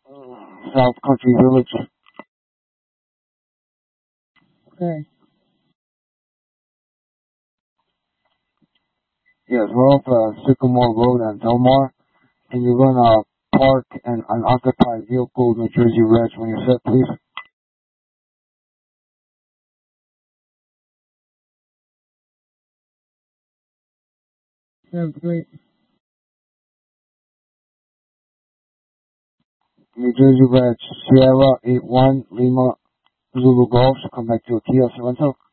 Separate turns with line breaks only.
South Country Village.
Okay.
Yes, we're off Sycamore Road at Delmar, and you're gonna park an unoccupied vehicle, New Jersey Reg. When you're set, please.
Sounds great.
New Jersey Reg, Sierra 81 Lima Zulu Golf. Come back to a Kia Sorrento.